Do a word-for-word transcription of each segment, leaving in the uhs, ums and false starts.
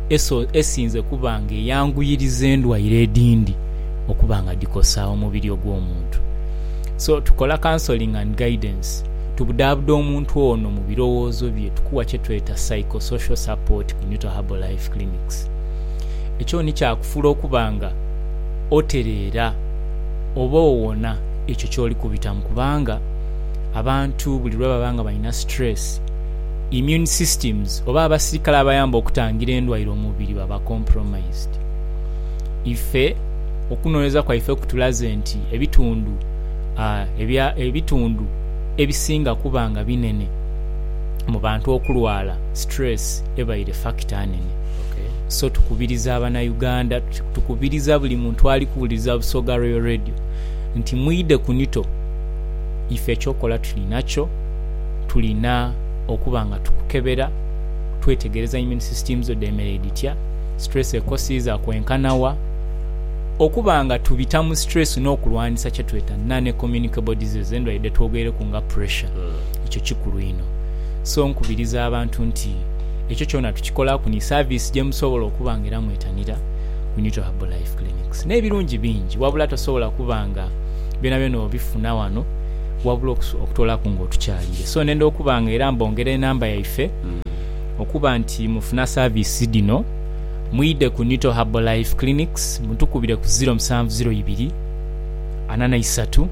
eso esinze kubanga eyanguyiriza endwaire edindi okubanga dikosawo omubiri ogw'omuntu. So tukola counseling and guidance tubudaabuda omuntu ono mu birowoozo bye tukuwa kye tweta psychosocial support ku Neutral Herbal Life Clinics. Ekyo ni kyakufuula okubanga otereera oba owona ekyo kyoli kubitamu kubanga abantu buli lwe babanga balina stress immune systems oba abasirikale abayamba okutangira endwaire omubiri baba compromised. Ife okunoonyeza kwaife kutulaze nti ebitundu uh, ebya ebitundu ebisinga kubanga binene mu bantu okulwala stress ebaire factor nene. Okay. So tukubiriza abana Uganda, tukubiriza buli muntu ali kuwuliriza Busoga Royal Radio nti mwide kunito ife chokola tulinacho tulina okubanga tukukebera twetegereza immune systems odemereditya stress ekosiza kwenkanawa okubanga tubitamu stress n'okulwanisa kye tweta non communicable disease endwaire twogere kunga pressure ekyo kikulu ino. So nkubiriza abantu nti ekyo kyona tukikola ku ni service gye musobola okubanga mwetanira ku Neutral Herbal Life Clinics n'ebirungi bingi wabula tosobola kubanga byona byona obifuna wano wabula okutola ku ng'otukyalire. So nenda okubanga era mbongere namba yaife mm. okuba nti mufuna service dino mwide ku Neutral Herbal Life Clinics mutukubire ku zero seven zero two anana isatu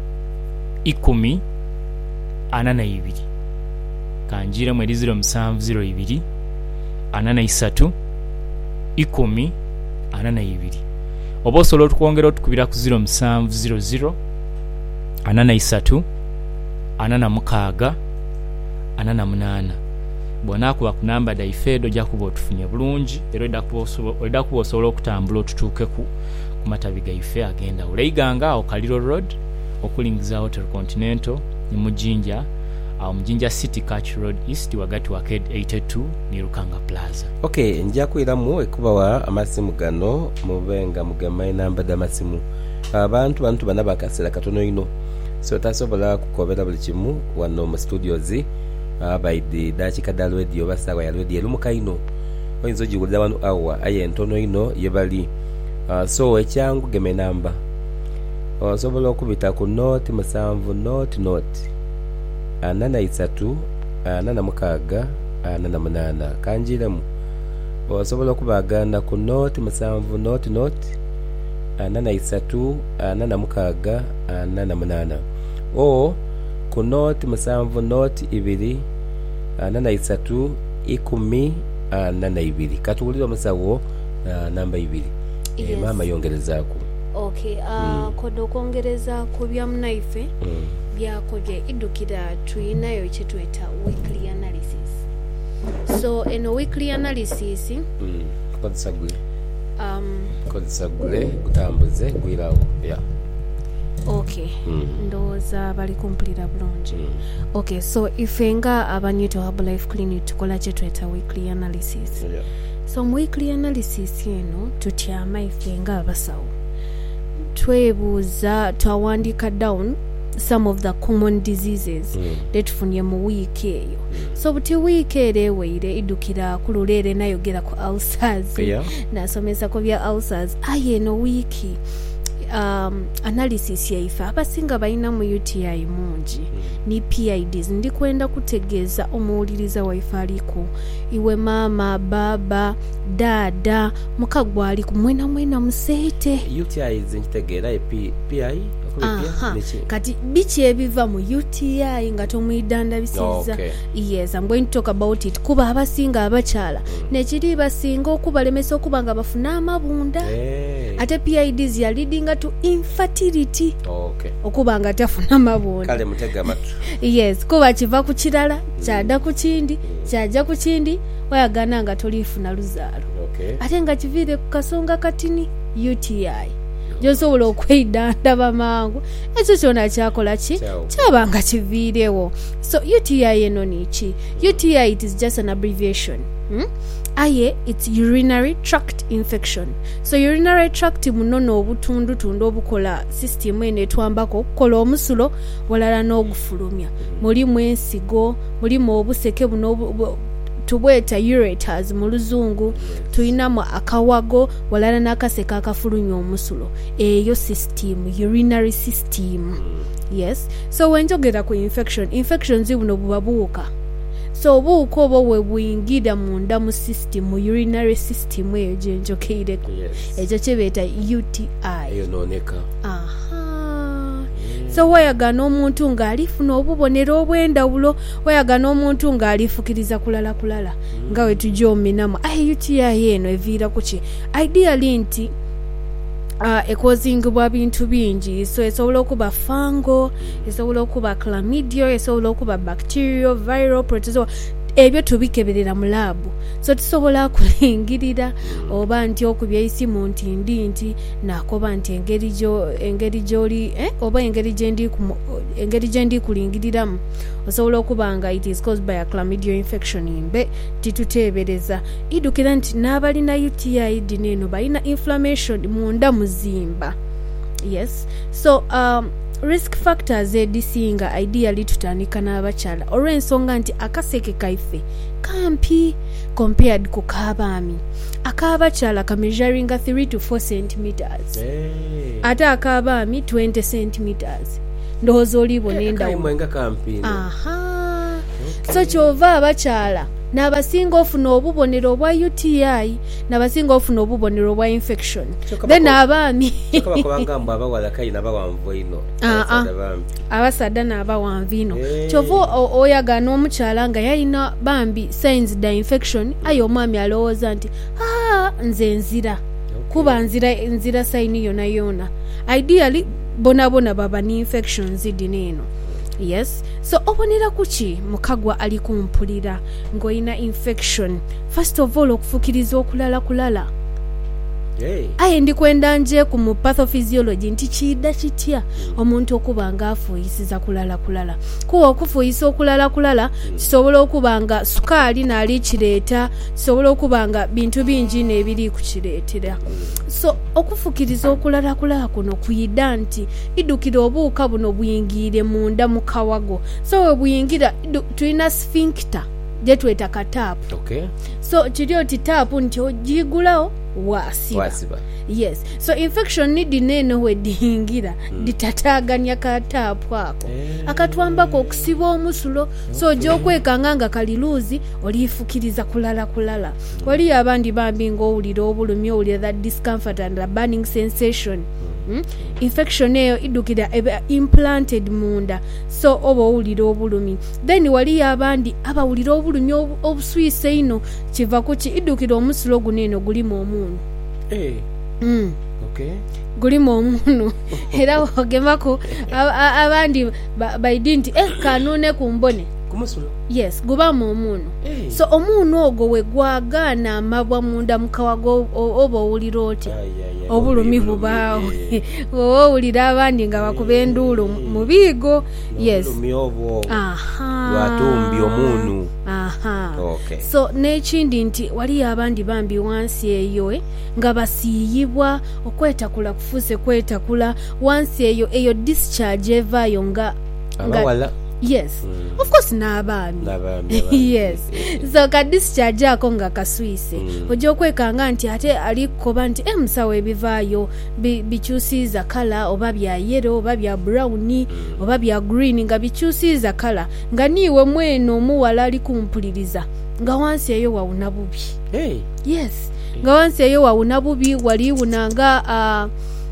ikumi anana ibiri kanjire mwedi zero seven zero two anana isatu ikumi anana ibiri oba osobola otukwongera otukubira ku zero seven zero zero anana isatu anana mukaaga anana munana bwona kuba ku namba daifedo jakuba otufunye bulungi era edda kuba osobola okutambula otutuuke ku matabi gaife agenda uleiganga Okaliro Road okulingiza Hotel Continental ni Mujinja au Mujinja City Catch Road East wagati wa K eighty-two ni Rukanga Plaza. Okay, njja kuiramu ekubawa amasimu gano mubenga mugema namba da masimu abantu bantu bana bakasira katono ino so tasobola kukobera buli kimu wano mu studios abaidi dakika da radio basawa ya radio lumukaino oyinzo jigulira wano awa aye ntono ino yebali uh, so ekyangu geme namba osobola okubita ku note musanvu note note anana isatu anana mukaaga anana munana kanjiremu osobola okubagana ku note musanvu note note anana isatu anana mukaaga anana munana o ku note musanvu note ibiri anana isatu ikumi anana ibiri katuulira musawo uh, namba ibiri. Yes. E, mama yongerezaako. Okay, uh, mm. kodo kongereza ku bya munaife mm. byakoje idukira tuinayo kye tweta weekly analysis. So eno weekly analysis mm. kodisagule um kodisagule kutambuze gwirawo yeah. Okay. Mm. Ndoza bali kumplira bulungi. Mm. Okay, so ifenga aba Neutral Herbal Life Clinic tukola kye tweta weekly analysis. Yeah. So weekly analysis yeno tutyama ifenga abasawo. Twebuuza twawandika down some of the common diseases mm. that tufunye mu week eyo. Mm. So buti week ereweire idukira kululere nayogera ku ulcers. Yeah. Nasomesa ko bya ulcers aye no wiki um analysis yaifa abasinga balina mu U T I mungi mm. ni P I Ds ndi kwenda kutegeza omuwuliriza waifa aliko iwe mama baba dada mukagwali kumwena mwena musete U T I zinkitegera P I Aha, kati bichi ebiva mu U T I nga tomwidanda bisiza. Okay. Yes, I'm going to talk about it. Kuba abasinga abachala mm. nekiri basinga okubalemesa okubanga bafuna amabunda. Hey. Ate P I Ds ya leading to infertility. Okay. Okubanga tafuna amabunda. Kale mutega matu. Yes, kuba kiva ku kirala, kyada ku kindi, kyaja ku kindi, wayagana nga tolifuna luzaalo. Okay. Ate nga kivire ku kasonga katini U T I. Josobola okwidanda bamangu ekyo kyona kyakola ki kyabanga kiviirewo. So U T I eno niki? U T I it is just an abbreviation. Hmm? Aye it's urinary tract infection. So urinary tract munono obutundu tundu obukola system ene twambako okukola omusulo walala n'ogufulumya. Mulimu ensigo, mulimu obuseke buno tubweta ureters mu luzungu, tulinamu akawago walala n'akaseka akafulumya omusulo, eyo system, urinary system. Yes, so wenjogera ku infection, infections buno buba buwuka, so obuwuka obwo we buyingira munda mu system, mu urinary system eyo gye njogeireko, ekyo kye beeta U T I. Eyonooneka. Aha. So wayagana omuntu ng'alifuna obubonero obw'endawulo, wayagana omuntu ng'alifukiriza kulala kulala nga we tujja ominamu ayi U T I eno eviira ku ki? Ideally nti Uh, ekozingibwa bintu bingi, so esobola okuba fungal, esobola okuba chlamydia, esobola okuba bacterial, viral, protozoa, ebyo tubikeberera mu laabu, so tusobola kulingirira oba nti okubya isimu nti ndi nti nakoba nti engeri gyo engeri gyoli eh? oba engeri gyendi engeri gyendi kulingiriramu osobola okuba nga it is caused by a chlamydia infection imbe tituteebereza idukira nti n'abalina U T I dineno balina inflammation munda muzimba. Yes, so um, risk factors edisinga ideally tutandika n'abakyala olw'ensonga nti akaseke kaife kampi compared ku k'abaami. Ak'abakyala ka measuringa three to four centimeters, hey. Ate ak'abaami twenty centimeters. Ndowooza olibona endawulo. Aha. Okay. So kyova abakyala n'abasinga ofuna obubonero obwa U T I n'abasinga ofuna obubonero obwa infection, then abaami abasadda n'abawanvu ino kyova oyagana omukyala nga yalina bambi signs da infection, aye omwami alowooza nti nze nzira kuba nzira nzira sayini yona yona. Ideally bona bona baba ni infections dineno. Yes, so obonera kuki mukagwa ali kumpulira ngoina infection, first of all okufukiriza okulala kulala. Hey. Aye ndi kwenda nje ku mu pathophysiology nti kidda kitya mm. omuntu okuba nga afuyisiza kulala kulala. Kuwa okufuyisa okulala kulala mm. kisobola okuba nga sukaali naali kireeta, kisobola okuba nga bintu bingi n'ebiri kukireetera. Mm. So okufukiriza okulala kulala kuno kuyidda nti idukira obuuka buno buyingiire munda mu kawago. So we buyingira tulina sphincter gye tweta kataapu. Okay. So kiri oti taapu nti ogigulawo wasiba. Wasiba. Yes. So infection ni dinene we dihingira hmm. ditataganya kataapu ako. Eh. Akatwambako okusiba omusulo. Okay. So gyokwekanga nga kaliluzi olifukiriza kulala kulala. Hmm. Wali abandi bambi ng'owulira obulumi, owulira that discomfort and a burning sensation. Hmm? Infection eyo idukira implanted munda, so oba owulira obulumi. Then wali abandi abawulira obulumi obuswise ino kiva kuki idukira omusulo guno gulimu omuunu. Eh. Mm. Okay. Gulimu omuunu. Era ogemako abandi baidinti eh kanune kumbone. Kumusulo. Yes, gubamu omuunu. Hey. So omuunu ogwo we gwagana amabwa munda mukawago oba owulira otya. Obulumi bubaawo. Wowe owulira abandi nga bakuba enduulu mu biigo. Yes. Obulumi obwo. Aha. Lwatumbi omuunu. Aha. Okay. So n'ekindi nti wali abandi bambi wansi eyo eh, nga basiiyibwa okwetakula kufuuse kwetakula wansi eyo eyo discharge evaayo nga abawala. Yes. Mm. Of course n'abaami. N'abaami. Yes. So ka discharge ako nga kaswise. Mm. Ojja okwekanga nti ate alikoba nti eh musawo ebivaayo bikyusiiza kala oba bya yellow oba bya brown mm. oba bya green nga bikyusiiza kala nga niiwe mweno omuwala ali kumpuliriza nga wansi eyo wawuna bubi. Hey. Yes. Nga wansi eyo wawuna bubi wali wunanga uh,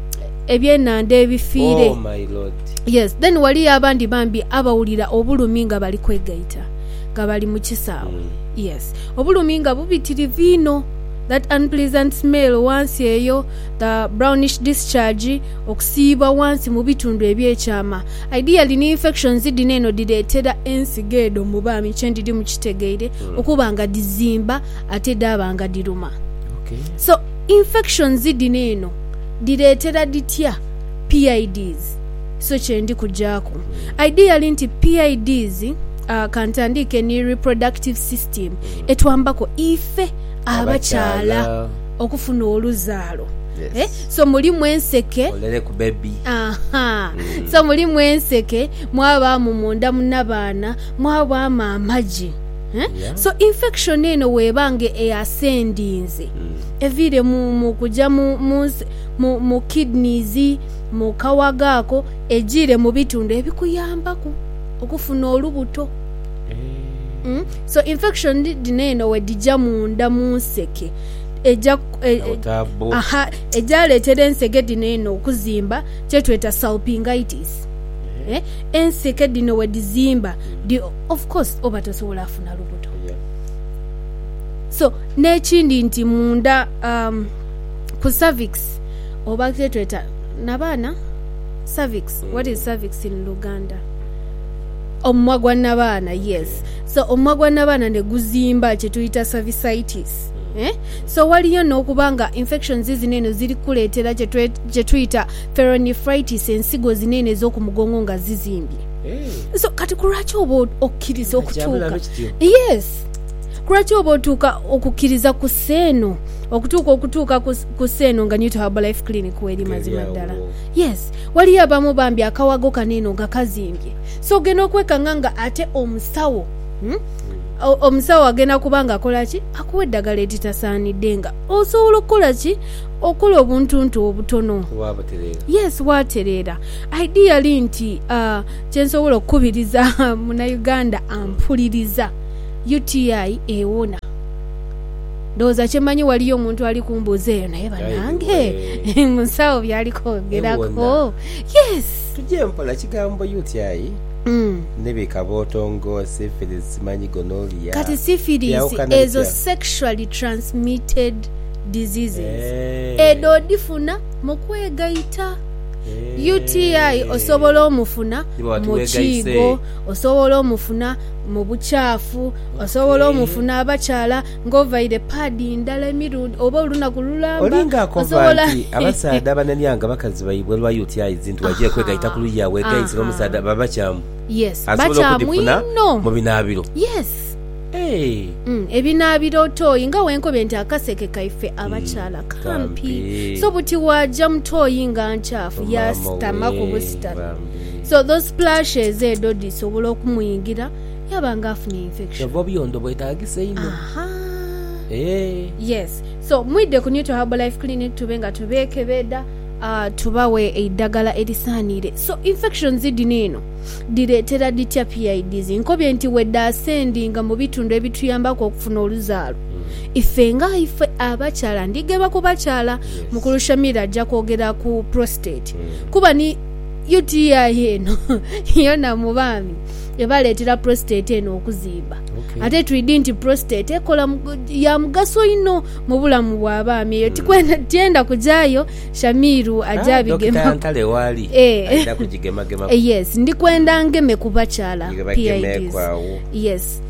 ebyenanda ebifiire. Oh my Lord. Yes, then wali abandi bambi abawulira obulumi nga bali kwegaita nga bali mu kisaawe. Mm. Yes, obulumi nga bubitirivu ino, that unpleasant smell wansi eyo, the brownish discharge, okusiiba wansi mu bitundu ebyekyama. Ideally ni infections dineno direetera ensigeedo mu baami kyendiri mu kitegeire mm. okuba nga dizimba ate daba nga diruma. Okay. So infections dineno direetera ditya P I Ds. So kyendi kujako. Mm. Ideally nti P I Ds uh, kantandike ni reproductive system mm. etwambako ife abakyala okufuna oluzaalo. Yes. Eh? So mulimu enseke olere ku baby. Aha. Mm. So mulimu enseke mwabaamu munda munabaana mwabaamu amaji. eh? yeah. So infection eno webange eascendinze mm. evire mu, mu kuja mu, mu, mu, mu kidneys mu kawagaako ejire mu bitundu ebikuyambako okufuna olubuto hey. mm? So infection dineno wedija munda mu nseke eja e, aha ejaleetera enseke dineno okuzimba kyetweta salpingitis eh? Enseke dino wedizimba di, of course oba tosobola afuna lubuto yeah. So nekindi nti munda um, ku cervix oba kyetweta nabaana cervix mm. What is cervix in Luganda? Omumwa gwa nabaana yes. So omumwa gwa nabaana ne guzimba kyetuyita cervicitis eh? So waliyo n'okubanga infections zinene ziri kuleetera kyetuyita pyelonephritis ensigo zinene ez'okumugongo nga zizimbye hey. So kati kulwaki oba okkiriza okutuuka yes kulwaki oba otuuka okukkiriza ku seeno okutuuka okutuuka ku seeno nga Newton Herbalife Clinic weri mazima ddala yes waliyo abamu bambi akawago kaneeno nga kazimbye so ogenda okwekanga nga ate omusawo hmm? Omusawo agenda kubanga akola ki akuwa eddagala eritasaanidde nga osobola okukola ki okola obuntuntu obutono yes waatereera ideally nti uh, kyensobola okukubiriza munnayuganda ampuliriza U T I ewona ndowooza kyemanyi waliyo omuntu ali kumbuuza eyo naye banange musawo byaliko ogerako yes tujje mpola kigambo U T I Mm. Nebika botongo syphilis manyi gonorrhea kati syphilis ezo sexually transmitted diseases hey. Edo difuna mukwegayita hey. U T I osobola omufuna mu kigo osobola omufuna mu bucaafu okay. Osobola omufuna abakyala ng'ovaire paadi ndala emirundi oba olunaku lulamba olinga akoba nti abasaada abananyanga bakazi bayibwe lwa U T I zintu wagiye kwegayita ku luya wegayisa omusaada babakyamu yes bakyamu ino mu binaabiro yes hey. mm, ebinaabiro toyi nga wenkobe nti akaseke kaife abakyala mm, kampi so buti wajja mutoyi nga nkyafu yasitama ku busitami so those splashes edo disobola okumuyingira yabanga afuna infection yavo byondo bwetagise ino aha hey. Yes so mwidde ku Newton Herbalife Clinic tubenga tubeekebeda uh, tubawe eddagala erisaanire so infections dineno direetera ditya P I Ds nkobye nti wedda ascendinga mu bitundu ebituyambako okufuna oluzaalo mm. Ife nga ife abakyala ndigeba ku bakyala yes. Mukulushamira ajja kwogera ku prostate mm. Kuba ni U T I eno yona mubami ebaleetera prostate eno okuzimba okay. Ate tuidi nti prostate ekola ya mugaso ino mu bulamu bw'abaami eyo mm. Tikwenda tienda kujayo Shamiru ajabigema ah, ntale wali eh. Aida kujigema gema yes ndikwenda ngeme kubakyala P I Ds yes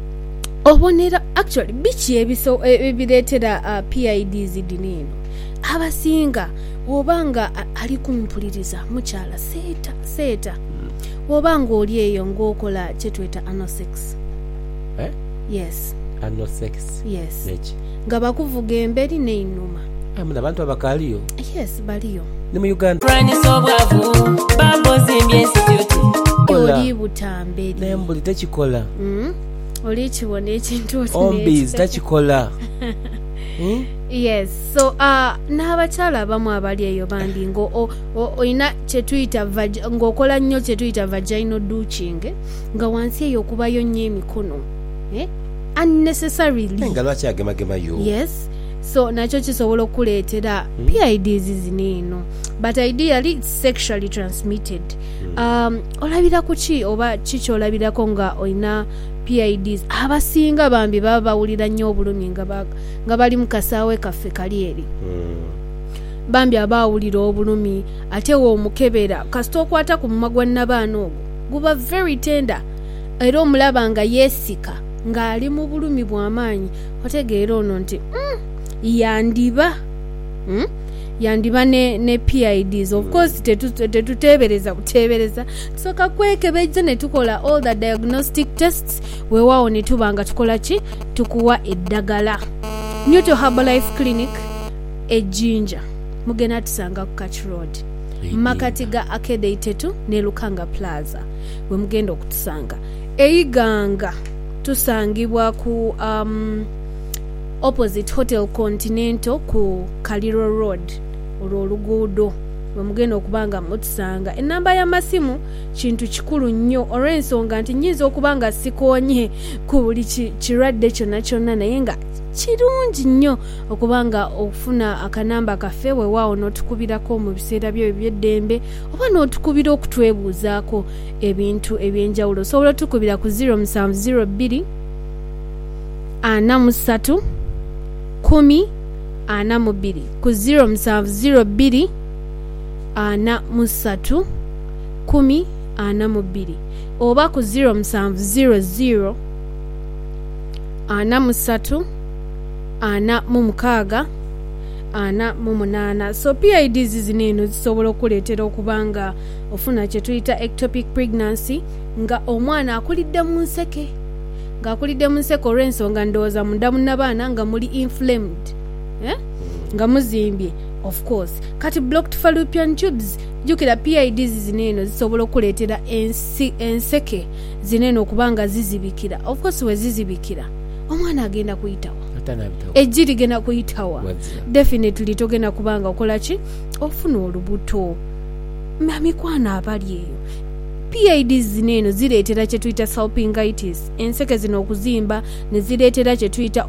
obonera actually bichi ebiso ebireetera uh, P I Ds dinino abasinga obanga ali kumpuliriza mukyala seeta seeta mm. Obanga oli eyo ng'okola kyetweta anal sex eh? Yes anal sex yes Nechi. Nga bakuvuga emberi n'einuma amuna abantu abakaliyo yes baliyo ne mu Uganda sobwavu bambo zimbye institute oli butamberi nembuli tekikola mm? Oli kibona ekintu ombiz tekikola hmm? Yes so uh, n'abakyala abamu abali eyo bandi ngo oyina kyetuyita ng'okola nnyo kyetuyita vaginal douching nga wansi eyo okubayo nnyo emikono eh? Unnecessarily nga lwaki agemagema yo yes so nakyo kisobola okuleetera mm. P I Ds ziniino but ideally it's sexually transmitted mm. um, olabira ku ki oba kiki olabirako nga oyina P I Ds abasinga bambi baba bawulira nnyo obulumi nga, nga bali mu kasaawe kaffe kali eri mm. Bambi abawulira obulumi ate woomukebera kasita okwata ku mumwa gwa nnabaana ogwo guba very tender era omulaba nga yeesika ng'ali mu bulumi bw'amaanyi otegeera ono nti mm, yandiba mm? yandiba ne, ne P I Ds of course tetuteebereza tetu kuteebereza tusooka kwekebejja ne tukola all the diagnostic tests weewaawo ne tuba nga tukola ki tukuwa eddagala Newton Herbalife Clinic ejjinja mugenda tusanga ku Catch Road makati ga Arcade tetu ne Lukanga Plaza we mugenda okutusanga eyiganga tusangibwa ku um, opposite Hotel Continental ku Kaliro Road olwo oluguudo bwemugenda okubanga mutusanga. Enamba y'amasimu kintu kikulu nnyo olw'ensonga nti nnyinza okubanga sikoonye ku buli kirwadde kyonna kyonna naye nga kirungi nnyo okubanga okufuna akanamba kaffe weewaawo n'otukubirako mu biseera byo eby'eddembe oba n'otukubira okutwebuuzaako ebintu eby'enjawulo. Osobola otukubira ku zero seven zero two ana mu ssatu kumi ana mu bbiri ku zero seven zero two ana mu ssatu kumi ana mu bbiri oba ku zero seven zero zero ana mu ssatu ana mu mukaaga ana mu munaana. So P I Ds zino eno zisobola okuleetera okubanga ofuna kye tuyita ectopic pregnancy nga omwana akulidde mu nseke ng'akulidde mu nseke olw'ensonga ndowooza munda munnabaana nga muli inflamed eh? nga muzimbye of course. Kati blocked fallopian tubes jukira P I Ds zino eno zisobola okuleetera ensi, enseke zino eno okubanga zizibikira. Of course we zizibikira omwana agenda kuyitawa ejji ligenda kuyitawa definitely togenda kubanga okola ki ofuna olubuto. Mikwano abali eyo P I Ds zino eno zireetera kye tuyita salpingitis enseke zino okuzimba ne zireetera kye tuyita